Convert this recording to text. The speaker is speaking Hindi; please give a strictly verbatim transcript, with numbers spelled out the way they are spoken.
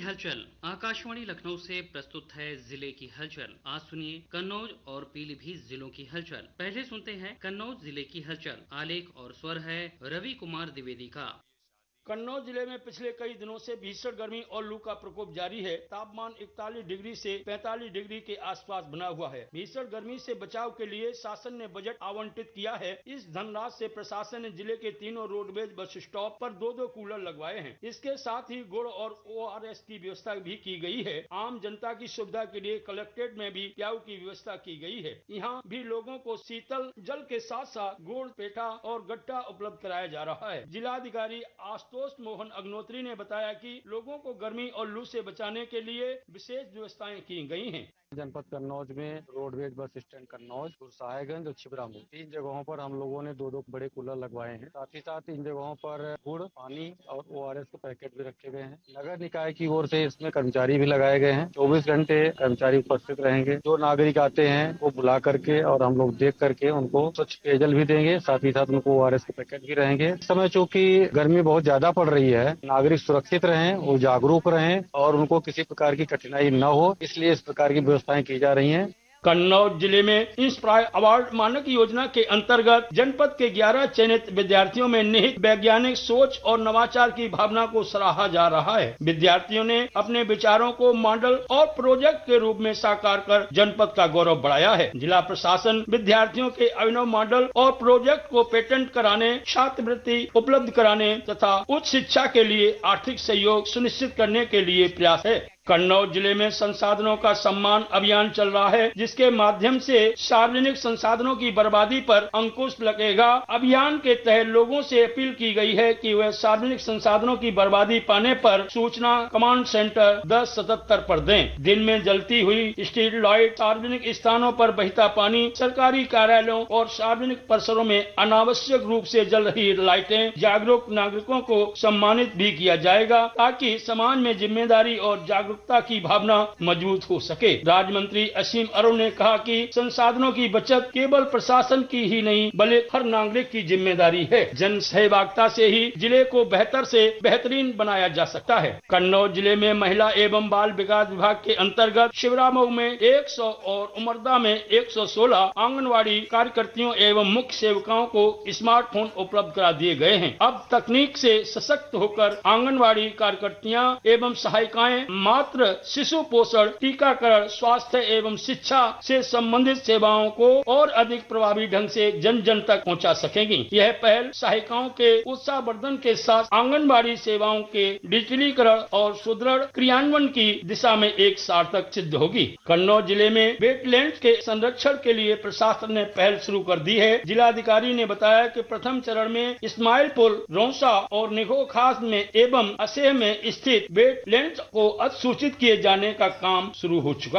हलचल। आकाशवाणी लखनऊ से प्रस्तुत है जिले की हलचल। आज सुनिए कन्नौज और पीलीभीत जिलों की हलचल। पहले सुनते हैं कन्नौज जिले की हलचल। आलेख और स्वर है रवि कुमार द्विवेदी का। कन्नौज जिले में पिछले कई दिनों से भीषण गर्मी और लू का प्रकोप जारी है। तापमान इकतालीस डिग्री से पैंतालीस डिग्री के आसपास बना हुआ है। भीषण गर्मी से बचाव के लिए शासन ने बजट आवंटित किया है। इस धनराशि से प्रशासन ने जिले के तीनों रोडवेज बस स्टॉप पर दो दो कूलर लगवाए हैं। इसके साथ ही गुड़ और ओ आर एस की व्यवस्था भी की गई है। आम जनता की सुविधा के लिए कलेक्ट्रेट में भी प्याऊ की व्यवस्था की गई है। यहाँ भी लोगों को शीतल जल के साथ साथ गुड़, पेठा और गट्टा उपलब्ध कराया जा रहा है। जिलाधिकारी आशुतोष मोहन अग्नोत्री ने बताया कि लोगों को गर्मी और लू से बचाने के लिए विशेष व्यवस्थाएं की गई हैं। जनपद कन्नौज में रोडवेज बस स्टैंड कन्नौज, गुरसाहिबगंज और छिबरामऊ तीन जगहों पर हम लोगों ने दो दो बड़े कूलर लगवाए हैं। साथ ही साथ इन जगहों पर गुड़, पानी और ओ आर एस के पैकेट भी रखे गए हैं। नगर निकाय की ओर से इसमें कर्मचारी भी लगाए गए हैं। चौबीस घंटे कर्मचारी उपस्थित रहेंगे। जो नागरिक आते हैं वो बुला करके और हम लोग देख करके उनको स्वच्छ पेयजल भी देंगे। साथ ही साथ उनको ओ आर एस के पैकेट भी रहेंगे। इस समय चूंकि गर्मी बहुत ज्यादा पड़ रही है, नागरिक सुरक्षित रहें, वो जागरूक रहें और उनको किसी प्रकार की कठिनाई न हो, इसलिए इस प्रकार की व्यवस्थाएं की जा रही हैं। कन्नौज जिले में इंस्पायर अवार्ड मानक योजना के अंतर्गत जनपद के ग्यारह चयनित विद्यार्थियों में निहित वैज्ञानिक सोच और नवाचार की भावना को सराहा जा रहा है। विद्यार्थियों ने अपने विचारों को मॉडल और प्रोजेक्ट के रूप में साकार कर जनपद का गौरव बढ़ाया है। जिला प्रशासन विद्यार्थियों के अभिनव मॉडल और प्रोजेक्ट को पेटेंट कराने, छात्रवृत्ति उपलब्ध कराने तथा उच्च शिक्षा के लिए आर्थिक सहयोग सुनिश्चित करने के लिए प्रयास है। कन्नौज जिले में संसाधनों का सम्मान अभियान चल रहा है, जिसके माध्यम से सार्वजनिक संसाधनों की बर्बादी पर अंकुश लगेगा। अभियान के तहत लोगों से अपील की गई है कि वे सार्वजनिक संसाधनों की बर्बादी पाने पर सूचना कमांड सेंटर दस सतहत्तर पर दें। दिन में जलती हुई स्ट्रीट लाइट, सार्वजनिक स्थानों पर बहता पानी, सरकारी कार्यालयों और सार्वजनिक परिसरों में अनावश्यक रूप से जल रही लाइटें, जागरूक नागरिकों को सम्मानित भी किया जाएगा, ताकि समाज में जिम्मेदारी और जागरूक की भावना मजबूत हो सके। राज्य मंत्री असीम अरुण ने कहा कि संसाधनों की बचत केवल प्रशासन की ही नहीं बल्कि हर नागरिक की जिम्मेदारी है। जन सहभागिता से ही जिले को बेहतर से बेहतरीन बनाया जा सकता है। कन्नौज जिले में महिला एवं बाल विकास विभाग के अंतर्गत शिवरामऊ में एक सौ और उमरदा में एक सौ सोलह आंगनवाड़ी कार्यकर्तियों एवं मुख्य सेविकाओं को स्मार्टफोन उपलब्ध करा दिए गए हैं। अब तकनीक से सशक्त होकर आंगनवाड़ी कार्यकर्तियां एवं सहायिकाएं मात्र शिशु पोषण, टीकाकरण, स्वास्थ्य एवं शिक्षा से संबंधित सेवाओं को और अधिक प्रभावी ढंग से जन जन तक पहुंचा सकेंगी। यह पहल सहायिकाओं के उत्साहवर्धन के साथ आंगनबाड़ी सेवाओं के डिजिटलीकरण और सुदृढ़ क्रियान्वयन की दिशा में एक सार्थक सिद्ध होगी। कन्नौज जिले में वेटलैंड के संरक्षण के लिए प्रशासन ने पहल शुरू कर दी है। जिलाधिकारी ने बताया कि प्रथम चरण में इस्माइलपुर, रौसा और निगोखास में एवं असेह में स्थित वेटलैंड को सूचित किए जाने का काम शुरू हो चुका